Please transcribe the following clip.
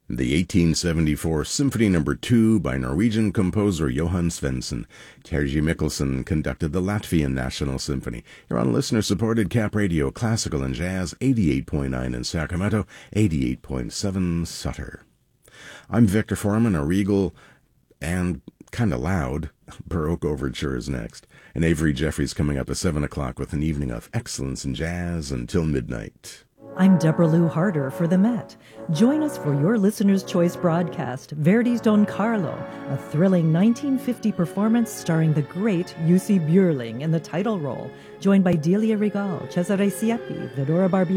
The 1874 Symphony No. 2 by Norwegian composer Johan Svensson. Terje Mikkelsen conducted the Latvian National Symphony. You're on listener-supported Cap Radio, Classical and Jazz, 88.9 in Sacramento, 88.7 Sutter. I'm Victor Foreman. A regal and kind of loud Baroque Overture is next. And Avery Jeffries coming up at 7 o'clock with an evening of excellence in jazz until midnight. I'm Deborah Lou Harder for the Met. Join us for your Listener's Choice broadcast, Verdi's Don Carlo, a thrilling 1950 performance starring the great Jussi Björling in the title role, joined by Delia Regal, Cesare Siepi, Vidora Barbieri,